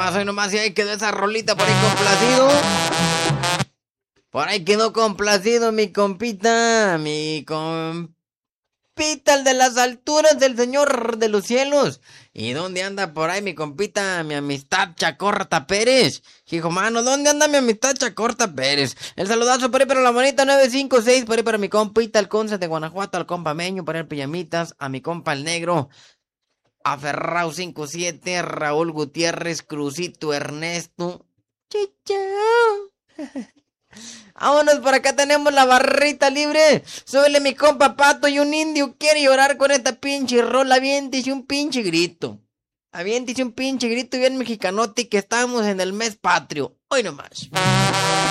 hoy nomás, y ahí quedó esa rolita por ahí complacido. Por ahí quedó complacido mi compita, el de las alturas del Señor de los cielos. ¿Y dónde anda por ahí mi compita, mi amistad Chacorta Pérez? Hijo mano, ¿dónde anda mi amistad Chacorta Pérez? El saludazo por ahí para la bonita 956, por ahí para mi compita el Conce de Guanajuato, al compa Meño, por ahí Pijamitas, a mi compa el Negro, a Ferrao 57, Raúl Gutiérrez, Crucito Ernesto. Chichao. Vámonos, por acá tenemos la barrita libre. Súbele mi compa Pato, y un indio quiere llorar con esta pinche rola. Aviéntese un pinche grito. Aviéntese un pinche grito bien mexicanote, que estamos en el mes patrio. Hoy nomás.